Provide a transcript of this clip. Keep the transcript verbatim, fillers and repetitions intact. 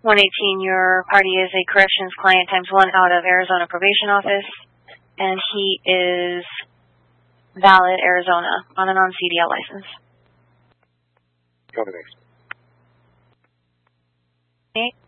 one eighteen, your party is a corrections client times one out of Arizona Probation Office, and he is valid Arizona on a non-C D L license. Copy next. Okay.